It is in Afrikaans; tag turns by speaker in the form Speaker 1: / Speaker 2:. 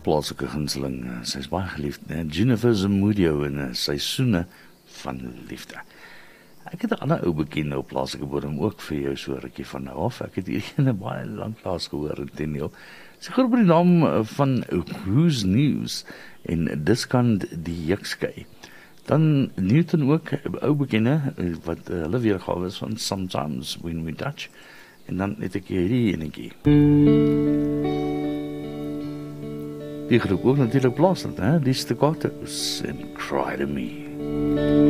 Speaker 1: plaaslike gunsteling, sy is baie geliefd, Jennifer Zamudio in Seisoene van Liefde. Ek het 'n ander ou bekende op plaaslike bodem ook vir jou so rukkie van nou af. Ek het hierdie baie lanklaas gehoor in Tenniel. Sy gaan op die naam van Who's News en dis kan die Jukskei. Dan Newton ook, ou bekende, wat hulle weergawe is van Sometimes When We Touch. En dan het ek hierdie enetjie. Die groep ook natuurlijk plaasend, die Staccatos en Cry to Me.